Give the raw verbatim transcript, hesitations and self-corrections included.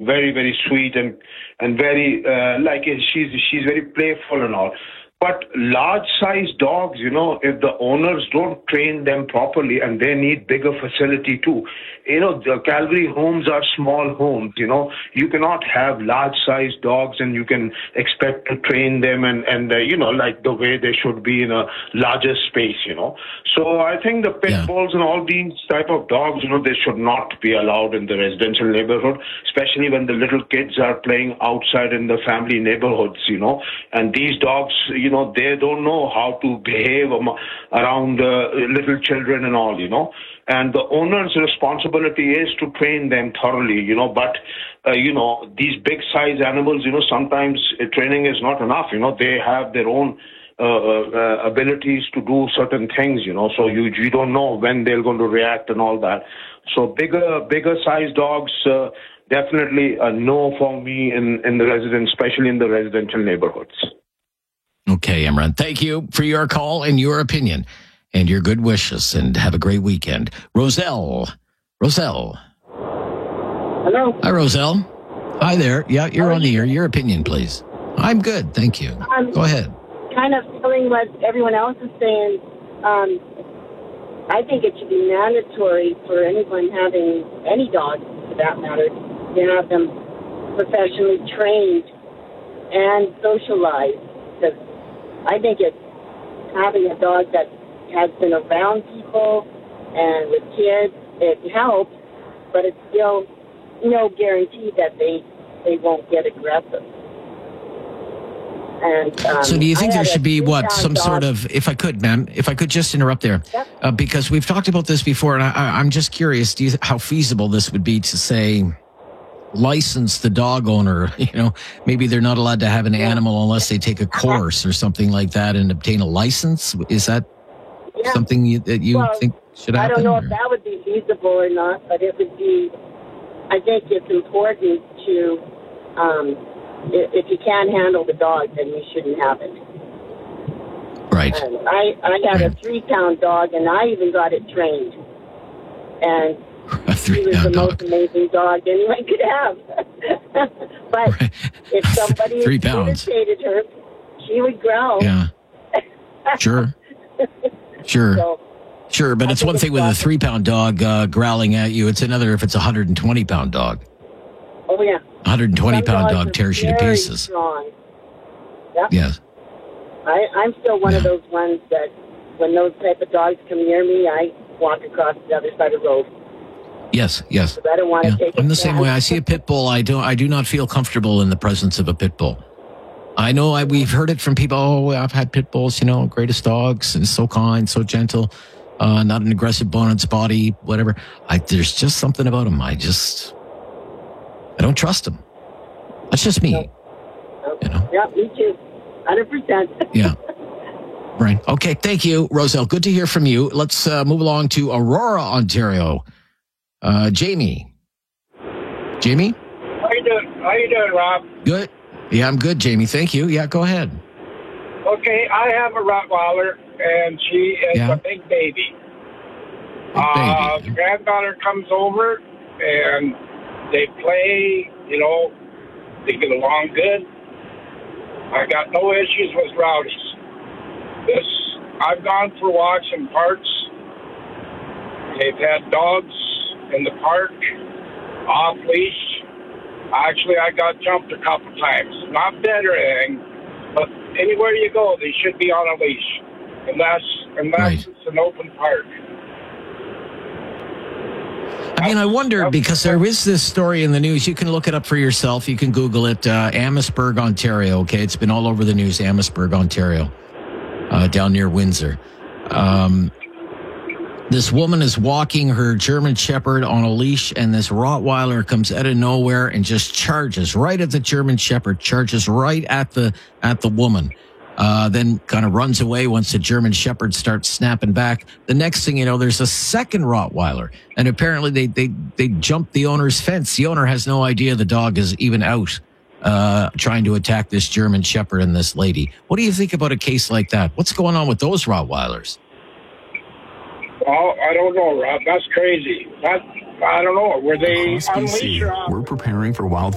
very, very sweet and and very uh, like she's she's very playful and all. But large-sized dogs, you know, if the owners don't train them properly, and they need bigger facility too. You know, the Calgary homes are small homes, you know. You cannot have large-sized dogs and you can expect to train them and, and uh, you know, like the way they should be in a larger space, you know. So I think the pit Yeah. bulls and all these type of dogs, you know, they should not be allowed in the residential neighborhood, especially when the little kids are playing outside in the family neighborhoods, you know. And these dogs, you know, they don't know how to behave am- around uh, little children and all, you know. And the owner's responsibility is to train them thoroughly, you know. But, uh, you know, these big size animals, you know, sometimes uh, training is not enough, you know. They have their own uh, uh, abilities to do certain things, you know. So you, you don't know when they're going to react and all that. So bigger, bigger size dogs, uh, definitely a no for me in, in the residence, especially in the residential neighborhoods. Okay, Imran. Thank you for your call and your opinion and your good wishes, and have a great weekend. Roselle. Roselle. Hello. Hi, Roselle. Hi there. Yeah, you're on the air. Your opinion, please. I'm good. Thank you. I'm Go ahead. kind of feeling what everyone else is saying. Um, I think it should be mandatory for anyone having any dog, for that matter, to have them professionally trained and socialized. Because I think it's having a dog that has been around people and with kids, it helps, but it's still no guarantee that they they won't get aggressive. And um, So do you think I there had a should be, what, three-pound some dog. sort of, if I could, ma'am, if I could just interrupt there, Yep. uh, because we've talked about this before, and I, I- I'm just curious, do you, how feasible this would be to, say, license the dog owner? You know, maybe they're not allowed to have an animal unless they take a course or something like that and obtain a license. Is that Yeah. something you, that you Well, think should I happen? don't know or- if that would be feasible or not, but it would be, I think it's important to, um, i- if you can't handle the dog, then you shouldn't have it. Right. And I, I had a three-pound dog, and I even got it trained. And A he was the three-pound most dog. amazing dog anyone could have. But Right. if somebody Three pounds. irritated her, she would growl. Yeah. Sure. Sure. So, Sure, but I it's think one it's thing with a awesome. three-pound dog uh, growling at you. It's another if it's a one hundred twenty-pound dog. oh, yeah. A one hundred twenty-pound Some dogs dog are tears you to very pieces. Strong. Yep. Yes. I, I'm still one of Yeah. those ones that when those type of dogs come near me, I walk across the other side of the road. Yes, yes. Because I don't want to Yeah. take a I'm the same chance. way. I see a pit bull. I don't. I do not feel comfortable in the presence of a pit bull. I know. I, we've heard it from people. Oh, I've had pit bulls. You know, greatest dogs, and so kind, so gentle. Uh, not an aggressive bone in its body. Whatever. I, there's just something about them. I just. I don't trust them. That's just me. No. You know. Yeah, me too. one hundred percent. Yeah. Right. Okay. Thank you, Roselle. Good to hear from you. Let's uh, move along to Aurora, Ontario. Uh, Jamie. Jamie? How you doing? How you doing, Rob? Good. Yeah, I'm good, Jamie. Thank you. Yeah, go ahead. Okay, I have a Rottweiler, and she is Yeah. a big baby. Big Uh, baby. the granddaughter comes over, and they play, you know, they get along good. I got no issues with rowdies. This, I've gone for walks in parks. They've had dogs in the park, off leash. Actually, I got jumped a couple times. Not bad or anything, but anywhere you go, they should be on a leash, unless unless Right. it's an open park. I mean, I wonder, because there is this story in the news. You can look it up for yourself. You can Google it. Uh, Amherstburg, Ontario. Okay, it's been all over the news. Amherstburg, Ontario, uh, down near Windsor. Um, this woman is walking her German Shepherd on a leash, and this Rottweiler comes out of nowhere and just charges right at the German Shepherd. Charges right at the at the woman. Uh, then kind of runs away once the German Shepherd starts snapping back. The next thing you know, there's a second Rottweiler, and apparently they they they jumped the owner's fence. The owner has no idea the dog is even out, uh, trying to attack this German Shepherd and this lady. What do you think about a case like that? What's going on with those Rottweilers? Well, I don't know, Rob. That's crazy. That I don't know. Were they Across B unleashed C, or off? we're preparing for wild